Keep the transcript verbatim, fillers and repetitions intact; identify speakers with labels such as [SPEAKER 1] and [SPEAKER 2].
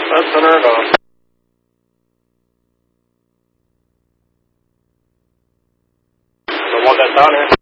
[SPEAKER 1] Let's center it off. The one that's on it.